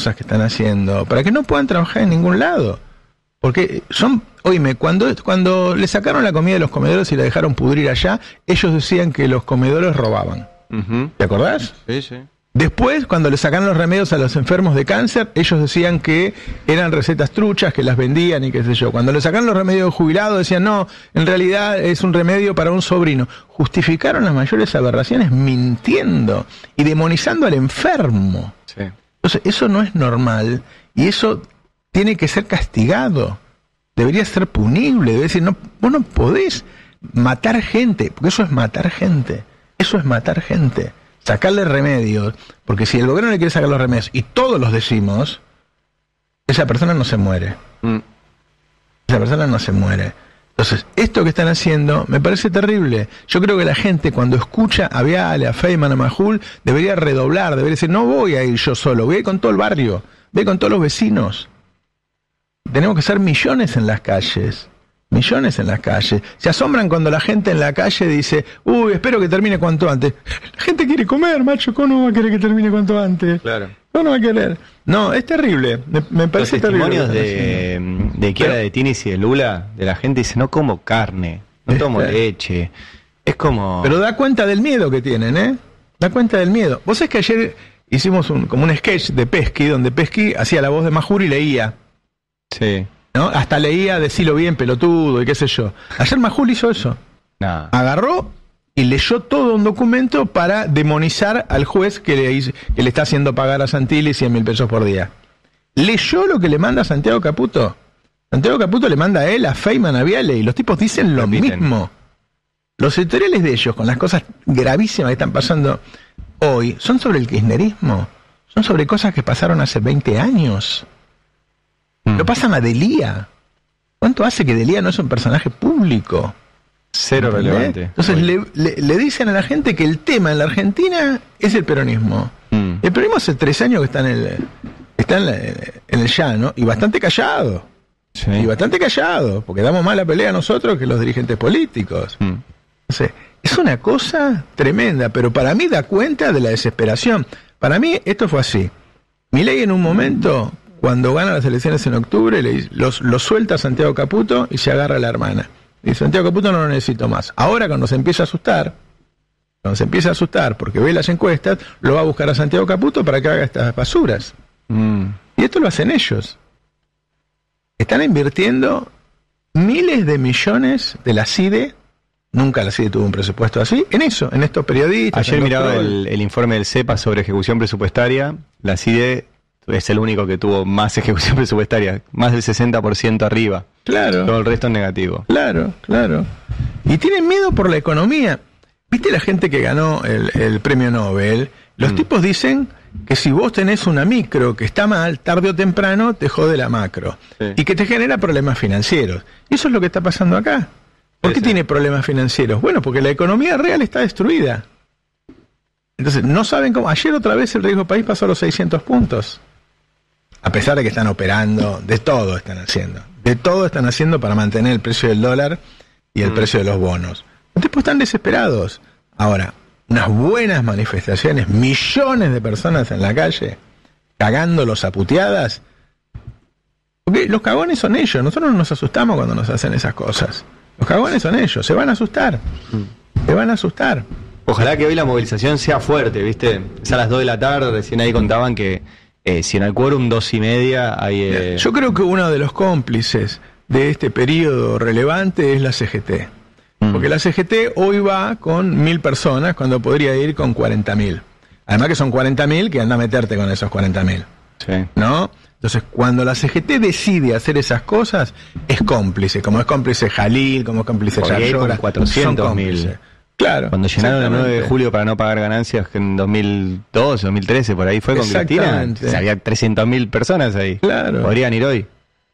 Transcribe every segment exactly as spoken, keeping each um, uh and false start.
cosas que están haciendo para que no puedan trabajar en ningún lado. Porque son, oíme, cuando, cuando le sacaron la comida de los comedores y la dejaron pudrir allá, ellos decían que los comedores robaban. Uh-huh. ¿Te acordás? Sí, sí. Después, cuando le sacaron los remedios a los enfermos de cáncer, ellos decían que eran recetas truchas, que las vendían y qué sé yo. Cuando le sacaron los remedios jubilados, decían, no, en realidad es un remedio para un sobrino. Justificaron las mayores aberraciones mintiendo y demonizando al enfermo. Sí. Entonces, eso no es normal y eso tiene que ser castigado. Debería ser punible. Debe decir, no, vos no podés matar gente, porque eso es matar gente. Eso es matar gente. Sacarle remedios, porque si el gobierno le quiere sacar los remedios y todos los decimos, esa persona no se muere. Mm. Esa persona no se muere. Entonces, esto que están haciendo me parece terrible. Yo creo que la gente cuando escucha a Viale, a Feynman, a Majul, debería redoblar, debería decir, no voy a ir yo solo, voy a ir con todo el barrio, voy a ir con todos los vecinos. Tenemos que ser millones en las calles. Millones en las calles. Se asombran cuando la gente en la calle dice, uy, espero que termine cuanto antes. La gente quiere comer, macho, ¿cómo no va a querer que termine cuanto antes? Claro. ¿Cómo no va a querer? No, es terrible. Me, me parece terrible. Los testimonios de, de Chiara de Tinis y de Lula, de la gente dice, no como carne, no tomo es, leche. Es como... Pero da cuenta del miedo que tienen, ¿eh? Da cuenta del miedo. Vos sabés que ayer hicimos un, como un sketch de Pesky, donde Pesky hacía la voz de Majul y leía. Sí. ¿No? Hasta leía Decilo bien, pelotudo, y qué sé yo. Ayer Majul hizo eso. Nah. Agarró y leyó todo un documento para demonizar al juez que le, hizo, que le está haciendo pagar a Santilli cien mil pesos por día. Leyó lo que le manda Santiago Caputo. Santiago Caputo le manda a él, a Feynman, a Viale, y los tipos dicen lo Repiten. mismo. Los editoriales de ellos, con las cosas gravísimas que están pasando hoy, son sobre el kirchnerismo. Son sobre cosas que pasaron hace veinte años. Lo pasan a Delía. ¿Cuánto hace que Delía no es un personaje público? Cero ¿entendés? Relevante. Entonces le, le, le dicen a la gente que el tema en la Argentina es el peronismo. Mm. El peronismo hace tres años que está en el, está en, la, en el llano y bastante callado. Sí. Y bastante callado, porque damos más la pelea a nosotros que los dirigentes políticos. Mm. Entonces, es una cosa tremenda, pero para mí da cuenta de la desesperación. Para mí esto fue así. Milei en un momento... Cuando gana las elecciones en octubre, le, los, los suelta a Santiago Caputo y se agarra a la hermana. Y dice, Santiago Caputo no lo necesito más. Ahora cuando se empieza a asustar, cuando se empieza a asustar porque ve las encuestas, lo va a buscar a Santiago Caputo para que haga estas basuras. Mm. Y esto lo hacen ellos. Están invirtiendo miles de millones de la C I D E, nunca la C I D E tuvo un presupuesto así, en eso, en estos periodistas. Ayer miraba el, el informe del CEPA sobre ejecución presupuestaria, la C I D E es el único que tuvo más ejecución presupuestaria, más del sesenta por ciento arriba. Claro. Todo el resto es negativo. Claro, claro. Y tienen miedo por la economía. ¿Viste la gente que ganó el, el premio Nobel? Los mm. tipos dicen que si vos tenés una micro que está mal, tarde o temprano te jode la macro. Sí. Y que te genera problemas financieros. Y eso es lo que está pasando acá. ¿Por qué sí, tiene problemas financieros? Bueno, porque la economía real está destruida. Entonces, no saben cómo. Ayer otra vez el riesgo país pasó a los seiscientos puntos. A pesar de que están operando, de todo están haciendo. De todo están haciendo para mantener el precio del dólar y el mm. precio de los bonos. Los tipos están desesperados. Ahora, unas buenas manifestaciones, millones de personas en la calle, cagándolos a puteadas. Porque los cagones son ellos. Nosotros no nos asustamos cuando nos hacen esas cosas. Los cagones son ellos. Se van a asustar. Mm. Se van a asustar. Ojalá que hoy la movilización sea fuerte, ¿viste? Es a las dos de la tarde, recién ahí contaban que Eh, si en el quórum dos y media hay... Eh... Yo creo que uno de los cómplices de este periodo relevante es la C G T. Mm. Porque la C G T hoy va con mil personas cuando podría ir con cuarenta mil. Además que son cuarenta mil que anda a meterte con esos cuarenta mil. Sí. ¿No? Entonces, cuando la C G T decide hacer esas cosas, es cómplice. Como es cómplice Jalil, como es cómplice Yayora. cuatrocientos mil. Claro. Cuando llenaron el nueve de julio para no pagar ganancias, que en dos mil doce, dos mil trece, por ahí fue con Cristina, o sea, había trescientas mil personas ahí. Claro. Podrían ir hoy.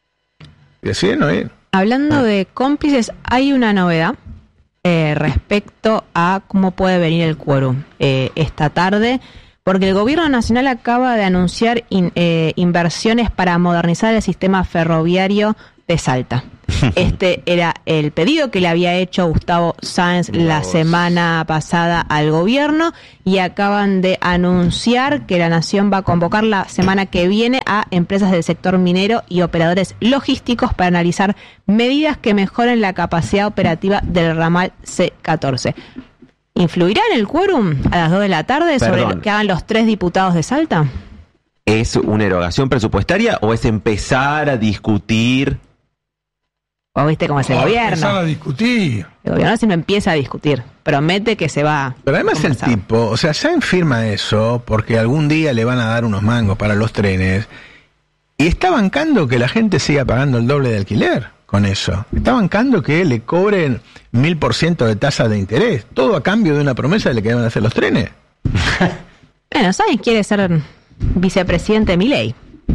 Deciden no ir. Hablando ah. de cómplices, hay una novedad eh, respecto a cómo puede venir el quórum eh, esta tarde, porque el gobierno nacional acaba de anunciar in, eh, inversiones para modernizar el sistema ferroviario de Salta. Este era el pedido que le había hecho Gustavo Sáenz la semana pasada al gobierno, y acaban de anunciar que la Nación va a convocar la semana que viene a empresas del sector minero y operadores logísticos para analizar medidas que mejoren la capacidad operativa del ramal C catorce. ¿Influirá en el quórum a las dos de la tarde sobre Perdón. lo que hagan los tres diputados de Salta? ¿Es una erogación presupuestaria o es empezar a discutir? ¿O viste cómo es el oh, gobierno? Empezar a discutir. El gobierno siempre empieza a discutir. Promete que se va. Pero además el tipo, o sea, Sáenz firma eso porque algún día le van a dar unos mangos para los trenes y está bancando que la gente siga pagando el doble de alquiler con eso. Está bancando que le cobren mil por ciento de tasa de interés. Todo a cambio de una promesa de lo que van a hacer los trenes. Bueno, Sáenz quiere ser vicepresidente de Milei.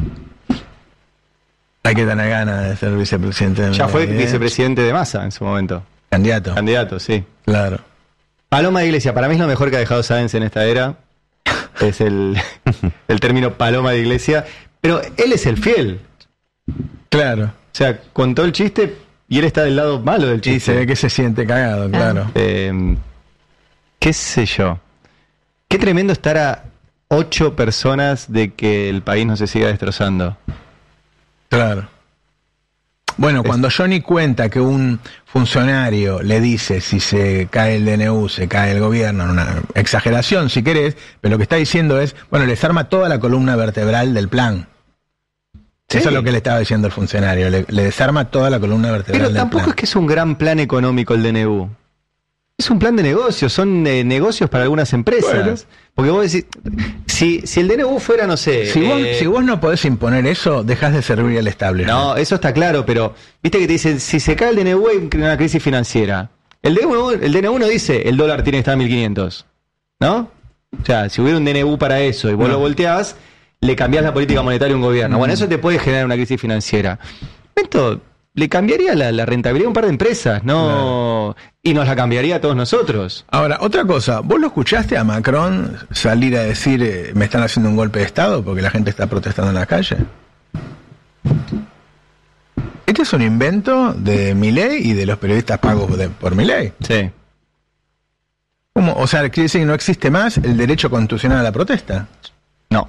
Hay que tener ganas de ser vicepresidente de Milei. Ya fue vicepresidente de Massa en su momento. Candidato. Candidato, sí. Claro. Paloma de Iglesia, para mí es lo mejor que ha dejado Sáenz en esta era. Es el, el término Paloma de Iglesia. Pero él es el fiel. Claro. O sea, contó el chiste y él está del lado malo del chiste. Y se ve que se siente cagado, claro. Eh, ¿Qué sé yo? Qué tremendo estar a ocho personas de que el país no se siga destrozando. Claro. Bueno, es... cuando Johnny cuenta que un funcionario le dice si se cae el D N U, se cae el gobierno, una exageración si querés, pero lo que está diciendo es, bueno, les arma toda la columna vertebral del plan. Sí. Eso es lo que le estaba diciendo el funcionario, le, le desarma toda la columna vertebral pero del plan. Pero tampoco es que es un gran plan económico el D N U. Es un plan de negocios, son eh, negocios para algunas empresas. Bueno. Porque vos decís, si, si el D N U fuera, no sé... Si, eh, vos, si vos no podés imponer eso, dejás de servir al establishment. No, eso está claro, pero viste que te dicen, si se cae el D N U hay una crisis financiera. El D N U, el D N U no dice, el dólar tiene que estar a mil quinientos, ¿no? O sea, si hubiera un D N U para eso y vos no. lo volteás, le cambiás la política monetaria a un gobierno. Mm. Bueno, eso te puede generar una crisis financiera. Esto le cambiaría la, la rentabilidad a un par de empresas, ¿no? Claro. Y nos la cambiaría a todos nosotros. Ahora, otra cosa, ¿vos lo escuchaste a Macron salir a decir eh, me están haciendo un golpe de Estado porque la gente está protestando en la calle? Este es un invento de Milei y de los periodistas pagos de, por Milei. Sí. ¿Cómo? O sea, quiere decir que no existe más el derecho constitucional a la protesta. No.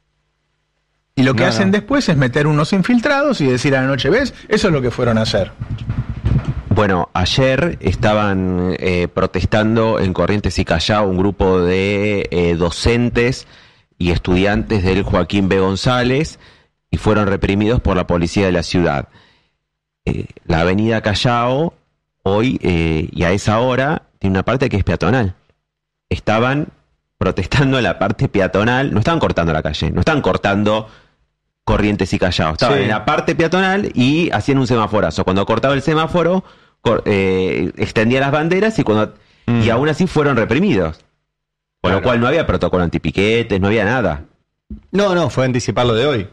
Y lo que no, hacen no. después es meter unos infiltrados y decir a la noche, ¿ves? Eso es lo que fueron a hacer. Bueno, ayer estaban eh, protestando en Corrientes y Callao un grupo de eh, docentes y estudiantes del Joaquín B. González y fueron reprimidos por la policía de la ciudad. Eh, la avenida Callao hoy eh, y a esa hora tiene una parte que es peatonal. Estaban protestando en la parte peatonal, no estaban cortando la calle, no estaban cortando Corrientes y Callao, estaban sí. en la parte peatonal y hacían un semaforazo. Cuando cortaba el semáforo, cor, eh, extendía las banderas y cuando mm. y aún así fueron reprimidos. Con claro. lo cual no había protocolo antipiquetes, no había nada. No, no, fue anticipar lo de hoy.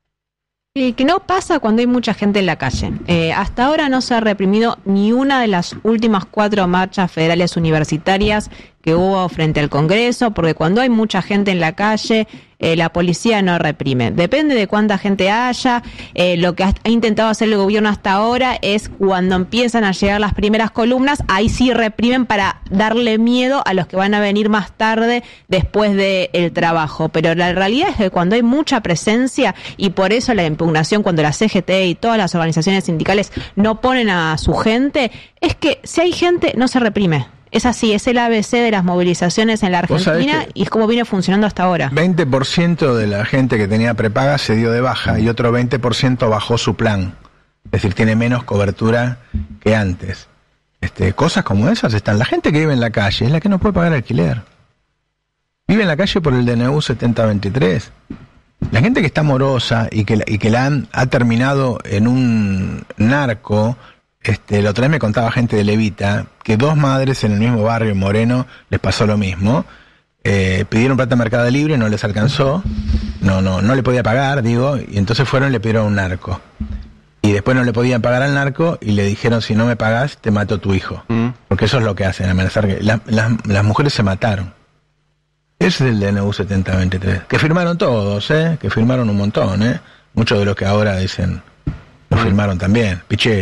Y que no pasa cuando hay mucha gente en la calle. Eh, hasta ahora no se ha reprimido ni una de las últimas cuatro marchas federales universitarias que hubo frente al Congreso, porque cuando hay mucha gente en la calle, eh, la policía no reprime. Depende de cuánta gente haya. Eh, lo que ha, ha intentado hacer el gobierno hasta ahora es cuando empiezan a llegar las primeras columnas, ahí sí reprimen para darle miedo a los que van a venir más tarde después del trabajo. Pero la realidad es que cuando hay mucha presencia, y por eso la impugnación cuando la C G T y todas las organizaciones sindicales no ponen a su gente, es que si hay gente no se reprime. Es así, es el A B C de las movilizaciones en la Argentina y es como viene funcionando hasta ahora. veinte por ciento de la gente que tenía prepaga se dio de baja y otro veinte por ciento bajó su plan. Es decir, tiene menos cobertura que antes. Este, cosas como esas están. La gente que vive en la calle es la que no puede pagar alquiler. Vive en la calle por el D N U setenta veintitrés. La gente que está morosa y que, y que la han, ha terminado en un narco... Este, la otra vez me contaba gente de Levita que dos madres en el mismo barrio, en Moreno, les pasó lo mismo. Eh, pidieron plata en Mercado Libre, no les alcanzó, no, no, no le podía pagar, digo, y entonces fueron y le pidieron un narco. Y después no le podían pagar al narco y le dijeron, si no me pagás, te mato tu hijo. Mm. Porque eso es lo que hacen, amenazar. Que la, la, las mujeres se mataron. Ese es el D N U setenta veintitrés. Que firmaron todos, ¿eh? Que firmaron un montón, ¿eh? Muchos de los que ahora dicen, lo mm. firmaron también. Pichetto, por ejemplo.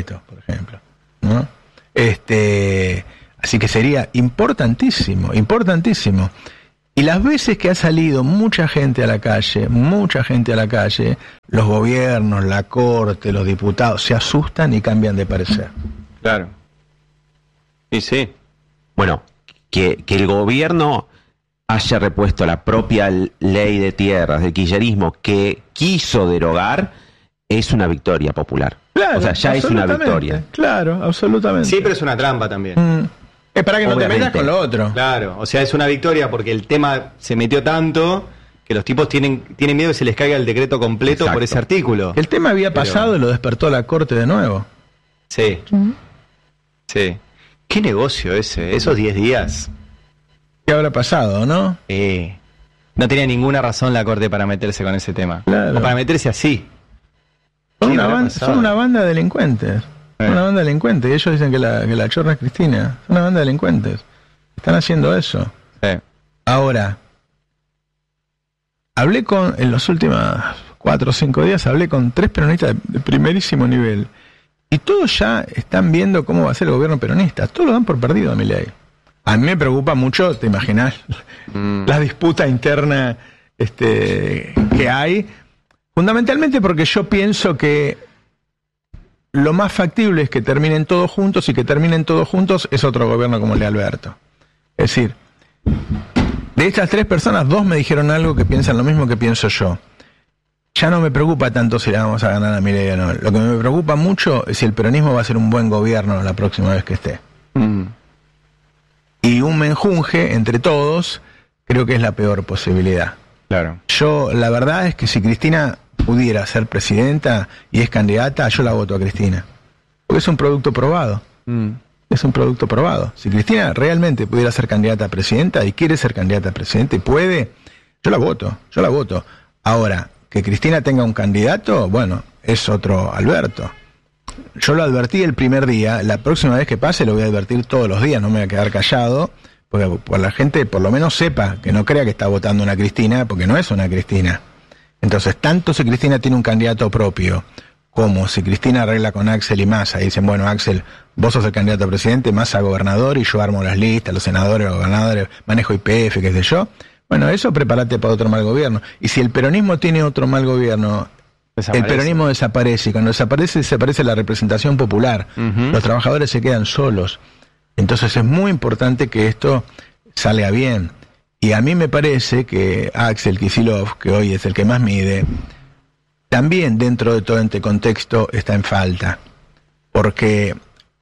ejemplo, ¿no? Este, así que sería importantísimo, importantísimo. Y las veces que ha salido mucha gente a la calle, mucha gente a la calle, los gobiernos, la corte, los diputados, se asustan y cambian de parecer. Claro. Y sí. Bueno, que, que el gobierno haya repuesto la propia ley de tierras del kirchnerismo que quiso derogar es una victoria popular. Claro, o sea, ya es una victoria. Claro, absolutamente. Siempre es una trampa también. Mm. Es para que no Obviamente. te metas con lo otro. Claro, o sea, es una victoria porque el tema se metió tanto que los tipos tienen, tienen miedo que se les caiga el decreto completo. Exacto. Por ese artículo. El tema había Pero- pasado y lo despertó la corte de nuevo. Sí, sí. Qué negocio ese, esos diez días. ¿Qué habrá pasado, no? Eh, no tenía ninguna razón la corte para meterse con ese tema. Claro. O para meterse así. Son ¿Qué una, habrá ban- pasado? son una banda de delincuentes. Son Eh. una banda de delincuentes. Y ellos dicen que la, que la chorra es Cristina. Son una banda de delincuentes. Están haciendo eso. Sí. Ahora, hablé con, en los últimos cuatro o cinco días, hablé con tres peronistas de, de primerísimo nivel. Y todos ya están viendo cómo va a ser el gobierno peronista. Todos lo dan por perdido a Milei. A mí me preocupa mucho, te imaginas, Mm. la disputa interna este, que hay. Fundamentalmente porque yo pienso que lo más factible es que terminen todos juntos, y que terminen todos juntos es otro gobierno como el de Alberto. Es decir, de estas tres personas, dos me dijeron algo que piensan lo mismo que pienso yo. Ya no me preocupa tanto si le vamos a ganar a Milei o no. Lo que me preocupa mucho es si el peronismo va a ser un buen gobierno la próxima vez que esté. Mm. Y un menjunje entre todos creo que es la peor posibilidad. Claro. Yo, la verdad es que si Cristina pudiera ser presidenta y es candidata, yo la voto a Cristina. Porque es un producto probado. Mm. Es un producto probado. Si Cristina realmente pudiera ser candidata a presidenta y quiere ser candidata a presidente y puede, yo la voto, yo la voto. Ahora, que Cristina tenga un candidato, bueno, es otro Alberto. Yo lo advertí el primer día, la próxima vez que pase lo voy a advertir todos los días, no me voy a quedar callado, porque por la gente por lo menos sepa, que no crea que está votando una Cristina, porque no es una Cristina. Entonces, tanto si Cristina tiene un candidato propio, como si Cristina arregla con Axel y Massa, y dicen, bueno, Axel, vos sos el candidato a presidente, Massa a gobernador, y yo armo las listas, los senadores, los gobernadores, manejo I P F, qué sé yo. Bueno, eso prepárate para otro mal gobierno. Y si el peronismo tiene otro mal gobierno, Desaparece. el peronismo desaparece. Y cuando desaparece, desaparece la representación popular. Ujú. Los trabajadores se quedan solos. Entonces es muy importante que esto salga bien. Y a mí me parece que Axel Kicillof, que hoy es el que más mide, también dentro de todo este contexto está en falta. Porque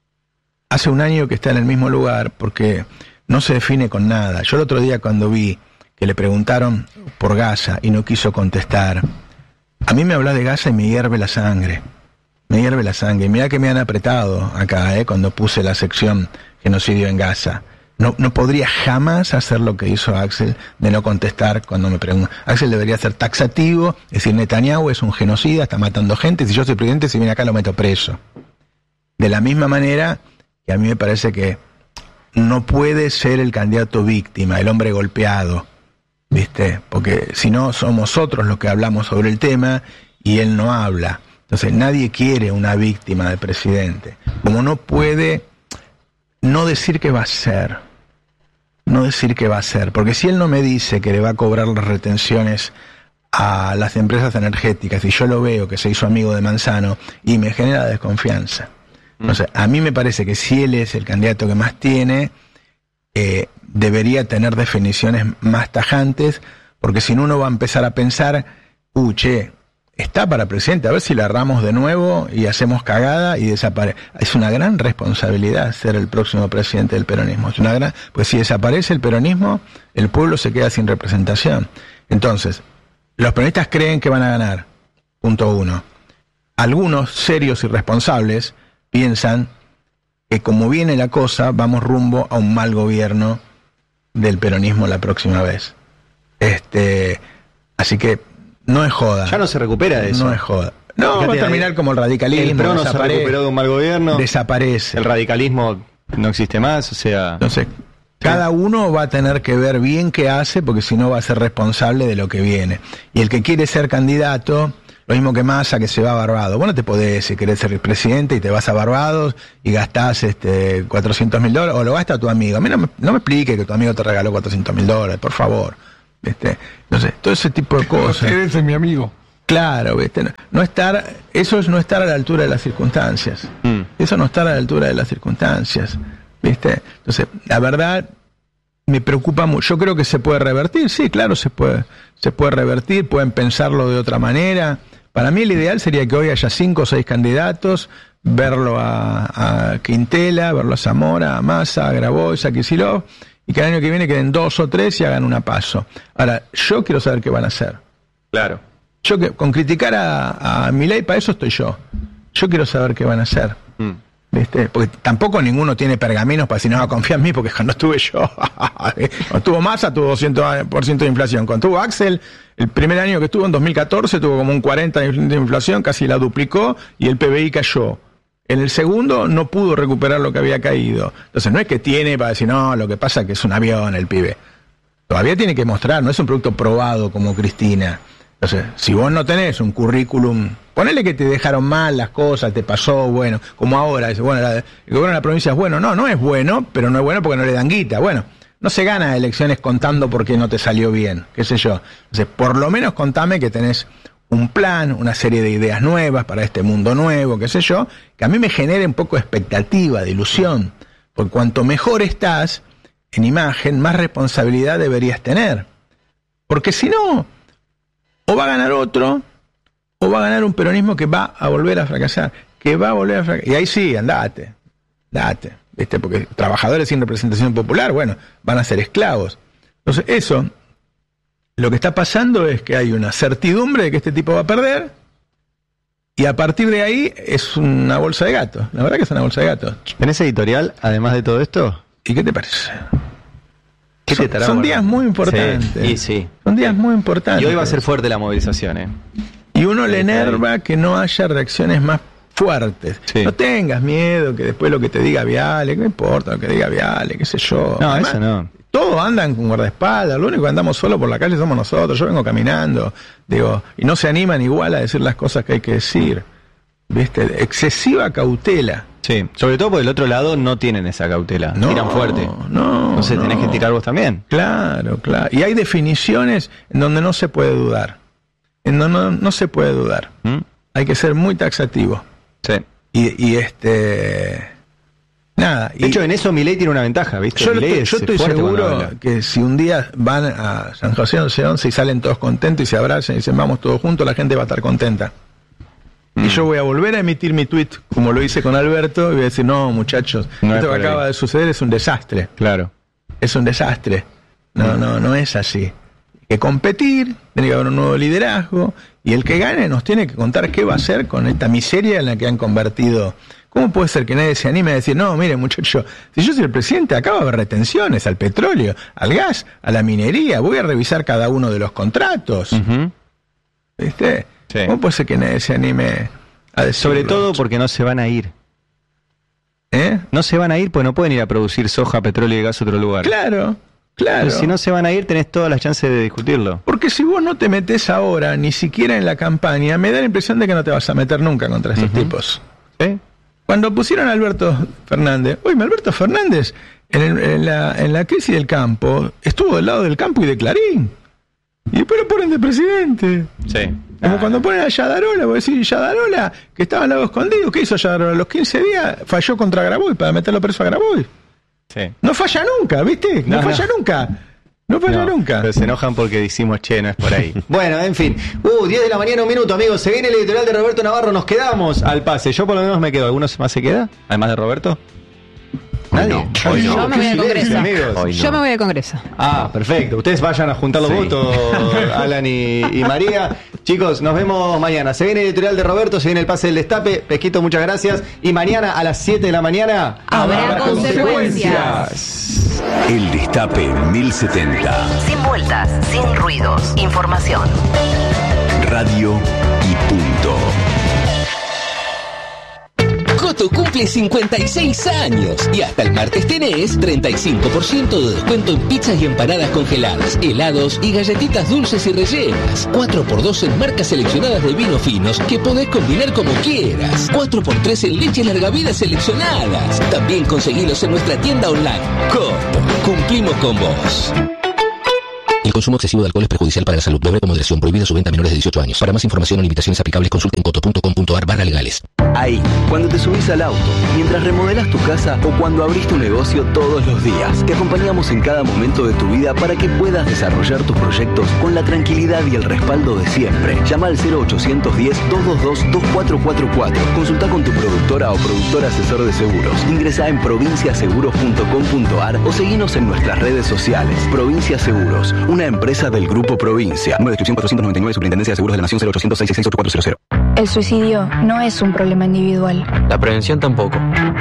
hace un año que está en el mismo lugar, porque no se define con nada. Yo el otro día cuando vi que le preguntaron por Gaza y no quiso contestar, a mí me habla de Gaza y me hierve la sangre. Me hierve la sangre. Y mira que me han apretado acá, eh, cuando puse la sección genocidio en Gaza. No, no podría jamás hacer lo que hizo Axel de no contestar cuando me preguntan. Axel debería ser taxativo, es decir, Netanyahu es un genocida, está matando gente, si yo soy presidente, si viene acá lo meto preso. De la misma manera que a mí me parece que no puede ser el candidato víctima, el hombre golpeado, ¿viste? Porque si no somos otros los que hablamos sobre el tema y él no habla. Entonces nadie quiere una víctima del presidente. Como no puede no decir qué va a ser, no decir qué va a ser, porque si él no me dice que le va a cobrar las retenciones a las empresas energéticas y yo lo veo que se hizo amigo de Manzano y me genera desconfianza. Entonces, a mí me parece que si él es el candidato que más tiene, eh, debería tener definiciones más tajantes, porque si no uno va a empezar a pensar, uh, che, está para presidente, a ver si la erramos de nuevo y hacemos cagada y desaparece. Es una gran responsabilidad ser el próximo presidente del peronismo. Es una gran, pues si desaparece el peronismo, el pueblo se queda sin representación. Entonces, los peronistas creen que van a ganar, punto uno. Algunos serios y responsables piensan que como viene la cosa, vamos rumbo a un mal gobierno del peronismo la próxima vez. Este, así que no es joda. Ya no se recupera de eso. No es joda. No, Fíjate, va a terminar como el radicalismo. El P R O no se desapare- recuperó de un mal gobierno. Desaparece. El radicalismo no existe más, o sea... Entonces, cada uno va a tener que ver bien qué hace, porque si no va a ser responsable de lo que viene. Y el que quiere ser candidato, Lo mismo que Massa, que se va a Barbados. Vos no te podés, si querés ser el presidente y te vas a Barbados y gastás este, cuatrocientos mil dólares, o lo gasta tu amigo. A mí no me, no me explique que tu amigo te regaló cuatrocientos mil dólares, por favor. ¿Viste? No sé, todo ese tipo de cosas. Eres mi amigo. Claro, ¿viste? No, no estar, eso es no estar a la altura de las circunstancias. Mm. Eso no estar a la altura de las circunstancias. ¿Viste? Entonces, la verdad, me preocupa mucho. Yo creo que se puede revertir, sí, claro, se puede, se puede revertir, pueden pensarlo de otra manera. Para mí el ideal sería que hoy haya cinco o seis candidatos, verlo a, a Quintela, verlo a Zamora, a Massa, a Grabois, a Kicillof, y que el año que viene queden dos o tres y hagan una paso. Ahora, yo quiero saber qué van a hacer. Claro. Yo que, con criticar a, a Milei, para eso estoy yo. Yo quiero saber qué van a hacer. Mm. ¿Viste? Porque tampoco ninguno tiene pergaminos para decir, no, confía en mí, porque cuando estuve yo, cuando tuvo Massa tuvo doscientos por ciento de inflación. Cuando tuvo Axel, el primer año que estuvo en dos mil catorce tuvo como un cuarenta por ciento de inflación, casi la duplicó y el P B I cayó. En el segundo no pudo recuperar lo que había caído. Entonces no es que tiene para decir, no, lo que pasa es que es un avión el pibe. Todavía tiene que mostrar, no es un producto probado como Cristina. Entonces, si vos no tenés un currículum, ponele que te dejaron mal las cosas, te pasó, bueno, como ahora, dice, bueno, la, el gobierno de la provincia es bueno. No, no es bueno, pero no es bueno porque no le dan guita. Bueno, no se gana elecciones contando porque no te salió bien, qué sé yo. Entonces, por lo menos contame que tenés un plan, una serie de ideas nuevas para este mundo nuevo, qué sé yo, que a mí me genere un poco de expectativa, de ilusión. Porque cuanto mejor estás en imagen, más responsabilidad deberías tener. Porque si no, o va a ganar otro, o va a ganar un peronismo que va a volver a fracasar, que va a volver a fracasar. Y ahí sí, andate, andate, ¿viste? Porque trabajadores sin representación popular, bueno, van a ser esclavos. Entonces, eso, lo que está pasando es que hay una certidumbre de que este tipo va a perder, y a partir de ahí es una bolsa de gatos. La verdad que es una bolsa de gatos. ¿Tenés editorial, además de todo esto? ¿Y qué te parece? ¿Qué son, te estará son guardando? días muy importantes. Sí, y sí. Son días muy importantes. Y hoy va a ser fuerte la movilización, ¿eh? Y uno le enerva que no haya reacciones más fuertes. Sí. No tengas miedo que después lo que te diga Viale, que no importa lo que diga Viale, qué sé yo. No, Además, eso no. Todos andan con guardaespaldas, lo único que andamos solo por la calle somos nosotros. Yo vengo caminando, digo, y no se animan igual a decir las cosas que hay que decir. ¿Viste? Excesiva cautela. Sí, sobre todo porque del otro lado no tienen esa cautela. No, tiran fuerte. No. Entonces no. tenés que tirar vos también. Claro, claro. Y hay definiciones en donde no se puede dudar. En donde no, no se puede dudar. ¿Mm? Hay que ser muy taxativo. Sí. Y, y este. Nada. De y, hecho, en eso Milei tiene una ventaja, ¿viste? Yo, Milei estoy, es yo estoy fuerte cuando seguro habla. que si un día van a San José once once y salen todos contentos y se abrazan y dicen vamos todos juntos, la gente va a estar contenta. Mm. Y yo voy a volver a emitir mi tweet como lo hice con Alberto y voy a decir, no muchachos, No esto es que por acaba ahí. de suceder es un desastre. Claro. Es un desastre. No, Mm. no, no es así. Hay que competir, tiene que haber un nuevo liderazgo y el que gane nos tiene que contar qué va a hacer con esta miseria en la que han convertido. ¿Cómo puede ser que nadie se anime a decir, no, mire muchacho, si yo soy el presidente, acá va a haber retenciones al petróleo, al gas, a la minería, voy a revisar cada uno de los contratos? Ujú. ¿Viste? Sí. ¿Cómo puede ser que nadie se anime a decirlo? Sobre todo porque no se van a ir. ¿Eh? No se van a ir porque no pueden ir a producir soja, petróleo y gas a otro lugar. Claro, claro. Pero si no se van a ir, tenés todas las chances de discutirlo. Porque si vos no te metés ahora, ni siquiera en la campaña, me da la impresión de que no te vas a meter nunca contra estos Ujú. tipos. ¿Sí? Cuando pusieron a Alberto Fernández, oye, Alberto Fernández, en, el- en la, en la crisis del campo, estuvo del lado del campo y de Clarín. Y después lo ponen de presidente. Sí. Como Ah. cuando ponen a Yadarola, voy a decir, Yadarola, que estaba al lado escondido, ¿qué hizo Yadarola? A los quince días falló contra Grabois para meterlo preso a Grabois. Sí. No falla nunca, ¿viste? No, No, falla no. nunca. No falla No, nunca. Pero se enojan porque decimos, che, no es por ahí. Bueno, en fin. Uh, diez de la mañana, un minuto, amigos. Se viene el editorial de Roberto Navarro. Nos quedamos al pase. Yo por lo menos me quedo. ¿Algunos más se queda? Además de Roberto. ¿Nadie? no. Hoy Yo no. me voy Qué al silencio, Congreso. amigos. Hoy Yo no. me voy al Congreso. Ah, perfecto. Ustedes vayan a juntar los Sí. votos, Alan y, y María. Chicos, nos vemos mañana. Se viene el editorial de Roberto, se viene el pase del destape. Pesquito, muchas gracias. Y mañana a las siete de la mañana Habrá consecuencias. El Destape mil setenta. Sin vueltas, sin ruidos. Información. Radio y punto. Coto cumple cumple cincuenta y seis años y hasta el martes tenés treinta y cinco por ciento de descuento en pizzas y empanadas congeladas, helados y galletitas dulces y rellenas. cuatro por dos en marcas seleccionadas de vinos finos que podés combinar como quieras. cuatro por tres en leche larga vida seleccionadas. También conseguilos en nuestra tienda online. Coto, cumplimos con vos. El consumo excesivo de alcohol es perjudicial para la salud. Beber con moderación. Prohibida su venta a menores de dieciocho años. Para más información o limitaciones aplicables, consulten coto punto com punto ar barra legales. Ahí, cuando te subís al auto, mientras remodelas tu casa o cuando abrís tu negocio todos los días. Te acompañamos en cada momento de tu vida para que puedas desarrollar tus proyectos con la tranquilidad y el respaldo de siempre. Llama al cero ochocientos diez, doscientos veintidós, veinticuatro cuarenta y cuatro. Consulta con tu productora o productor asesor de seguros. Ingresa en provincia seguros punto com punto ar o seguinos en nuestras redes sociales. Provincia Seguros, una empresa del Grupo Provincia. Número de inscripción cuatrocientos noventa y nueve, Superintendencia de Seguros de la Nación, cero ochocientos seis seis seis ocho cuatro cero cero. El suicidio no es un problema individual. La prevención tampoco.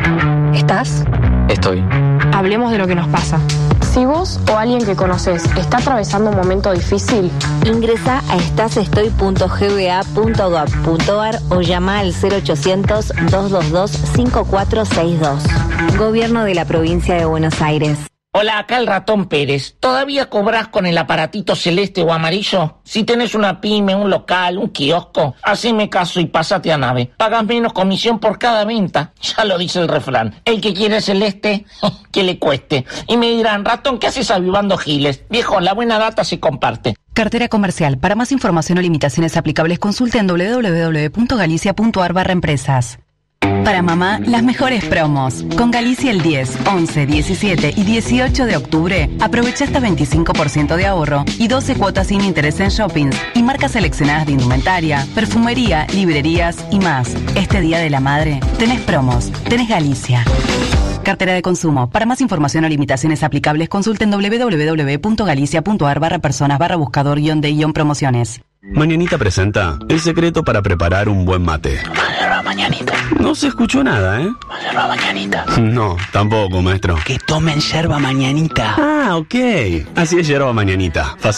¿Estás? Estoy. Hablemos de lo que nos pasa. Si vos o alguien que conoces está atravesando un momento difícil, ingresa a estasestoy punto g b a punto gov punto ar o llama al cero ochocientos, doscientos veintidós, cincuenta y cuatro sesenta y dos. Gobierno de la Provincia de Buenos Aires. Hola, acá el Ratón Pérez. ¿Todavía cobrás con el aparatito celeste o amarillo? Si tenés una pyme, un local, un kiosco, haceme caso y pásate a Nave. Pagas menos comisión por cada venta. Ya lo dice el refrán. El que quiere celeste, que le cueste. Y me dirán, Ratón, ¿qué haces avivando giles? Viejo, la buena data se comparte. Cartera comercial. Para más información o limitaciones aplicables, consulte en doble u doble u doble u punto galicia punto ar barra empresas. Para mamá, las mejores promos. Con Galicia el diez, once, diecisiete y dieciocho de octubre, aprovecha hasta veinticinco por ciento de ahorro y doce cuotas sin interés en shoppings y marcas seleccionadas de indumentaria, perfumería, librerías y más. Este Día de la Madre, tenés promos, tenés Galicia. Cartera de consumo. Para más información o limitaciones aplicables, consulten doble u doble u doble u punto galicia punto ar barra personas barra buscador guión de guión promociones. Mañanita presenta el secreto para preparar un buen mate. Yerba mañanita. No se escuchó nada, ¿eh? Yerba mañanita. No, tampoco, maestro. Que tomen yerba mañanita. Ah, ok. Así es yerba mañanita. Fácil.